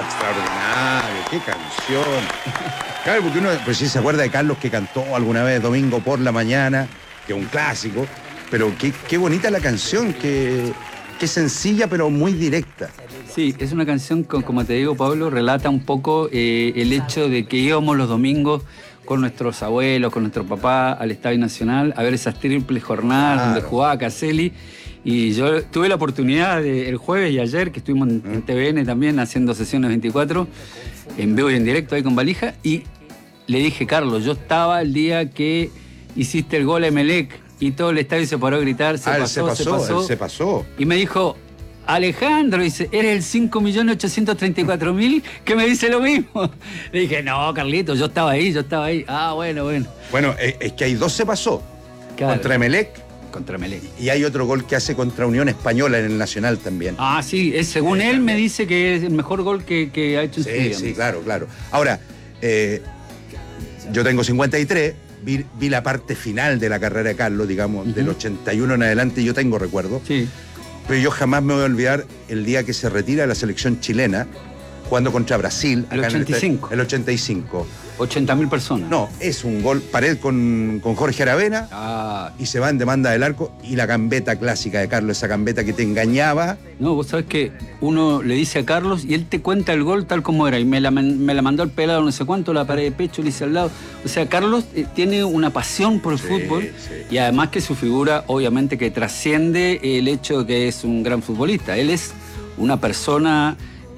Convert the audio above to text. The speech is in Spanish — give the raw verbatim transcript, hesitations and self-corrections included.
extraordinario, qué canción. Claro, porque uno pues sí se acuerda de Carlos que cantó alguna vez Domingo por la Mañana, que es un clásico, pero qué, qué bonita la canción, que, que sencilla pero muy directa. Sí, es una canción que, como te digo, Pablo, relata un poco eh, el hecho de que íbamos los domingos con nuestros abuelos, con nuestro papá al Estadio Nacional a ver esas triples jornadas claro. donde jugaba Caselli. Y yo tuve la oportunidad de, el jueves y ayer, que estuvimos en, en T V N también haciendo sesiones veinticuatro, en vivo y en directo ahí con Valija, y le dije, Carlos, yo estaba el día que hiciste el gol a Emelec y todo el estadio se paró a gritar, se, ah, pasó, se pasó, se pasó, él se pasó. Y me dijo, Alejandro, dice, eres el cinco millones ochocientos treinta y cuatro mil que me dice lo mismo. Le dije, no, Carlito, yo estaba ahí, yo estaba ahí. Ah, bueno, bueno. Bueno, es que hay dos se pasó. Claro. Contra Emelec. Contra Emelec. Y hay otro gol que hace contra Unión Española en el Nacional también. Ah, sí, es, según él me dice que es el mejor gol que, que ha hecho en sí, su vida. Sí, claro, claro. Ahora, eh, yo tengo cincuenta y tres, vi, vi la parte final de la carrera de Carlos, digamos, uh-huh. del ochenta y uno en adelante, yo tengo recuerdo. Sí. Pero yo jamás me voy a olvidar el día que se retira la selección chilena, jugando contra Brasil. El acá ochenta y cinco. En el, el ochenta y cinco. ochenta mil personas. No, es un gol, pared con, con Jorge Aravena, ah. y se va en demanda del arco, y la gambeta clásica de Carlos, esa gambeta que te engañaba. No, vos sabés que uno le dice a Carlos y él te cuenta el gol tal como era, y me la, me la mandó el pelado no sé cuánto, la pared de pecho, le hice al lado. O sea, Carlos eh, tiene una pasión por el sí, fútbol, sí. y además que su figura, obviamente, que trasciende el hecho de que es un gran futbolista. Él es una persona